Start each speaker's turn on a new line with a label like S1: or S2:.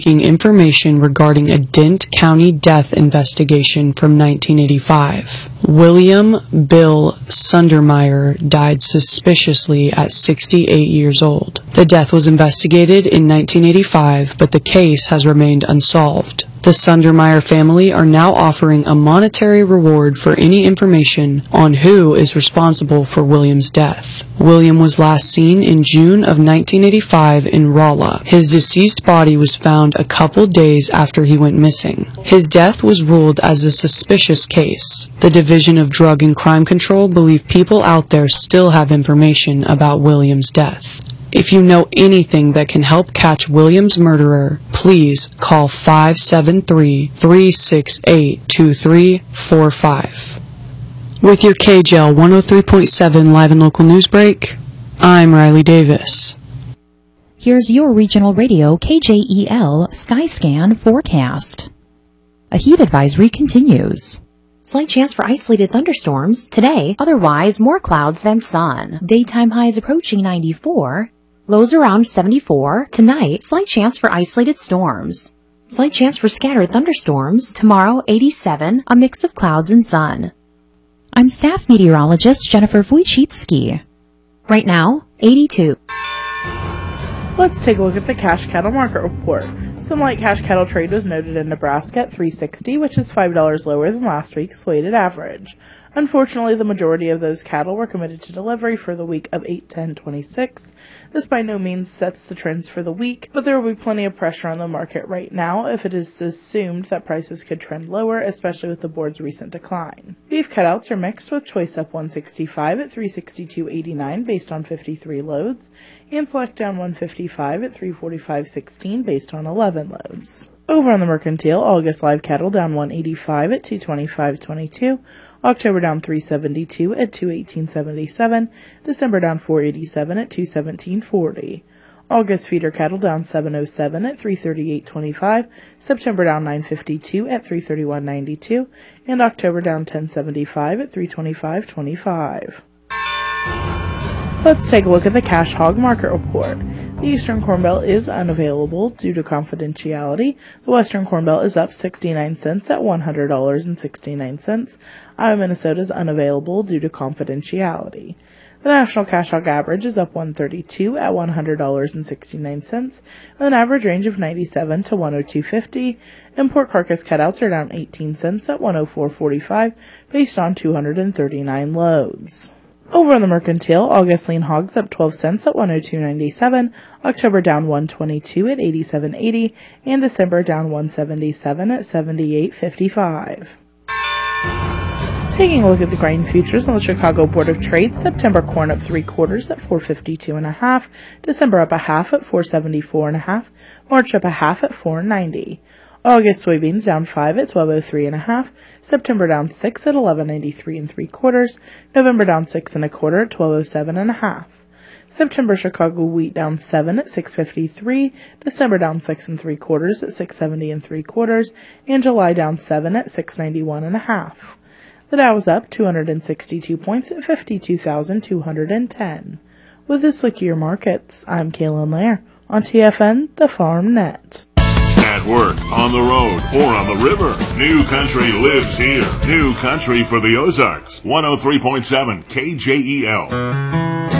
S1: seeking information regarding a Dent County death investigation from 1985. William Bill Sundermeyer died suspiciously at 68 years old. The death was investigated in 1985, but the case has remained unsolved. The Sundermeyer family are now offering a monetary reward for any information on who is responsible for William's death. William was last seen in June of 1985 in Rolla. His deceased body was found a couple days after he went missing. His death was ruled as a suspicious case. The Division of Drug and Crime Control believe people out there still have information about William's death. If you know anything that can help catch William's murderer, please call 573-368-2345. With your KJL 103.7 live and local news break, I'm Riley Davis.
S2: Here's your regional radio KJEL Skyscan forecast. A heat advisory continues. Slight chance for isolated thunderstorms today, otherwise more clouds than sun. Daytime highs approaching 94. Lows around 74. Tonight, slight chance for isolated storms. Slight chance for scattered thunderstorms. Tomorrow, 87, a mix of clouds and sun. I'm staff meteorologist Jennifer Wojcicki. Right now, 82.
S3: Let's take a look at the cash cattle market report. Some light cash cattle trade was noted in Nebraska at $3.60, which is $5 lower than last week's weighted average. Unfortunately, the majority of those cattle were committed to delivery for the week of 8/10/26. This by no means sets the trends for the week, but there will be plenty of pressure on the market right now if it is assumed that prices could trend lower, especially with the board's recent decline. Beef cutouts are mixed, with choice up 165 at $362.89 based on 53 loads, and select down 155 at $345.16 based on 11 loads. Over on the mercantile, August live cattle down 185 at $225.22, October down 372 at $218.77, December down 487 at $217.40. August feeder cattle down 707 at $338.25, September down 952 at $331.92, and October down 1075 at $325.25. Let's take a look at the cash hog market report. The Eastern Corn Belt is unavailable due to confidentiality. The Western Corn Belt is up 69 cents at $100.69. Iowa, Minnesota is unavailable due to confidentiality. The national cash hog average is up 132 at $100.69, with an average range of 97 to 102.50. Import carcass cutouts are down 18 cents at 104.45 based on 239 loads. Over on the mercantile, August lean hogs up 12 cents at 102.97, October down 122 at 87.80, and December down 177 at 78.55. Taking a look at the grain futures on the Chicago Board of Trade, September corn up 3/4 at 452.5, December up a half at 474.5, March up a half at 490. August soybeans down 5 at 1203.5, September down 6 at 1193 3/4, November down 6 1/4 at 1207.5. September Chicago wheat down 7 at 653, December down 6 3/4 at 670 3/4, and July down 7 at 691.5. The Dow was up 262 points at 52,210. With this look at your markets, I'm Kaylin Lair on TFN, the Farm Net.
S4: At work, on the road, or on the river, New Country lives here. New Country for the Ozarks. 103.7 KJEL.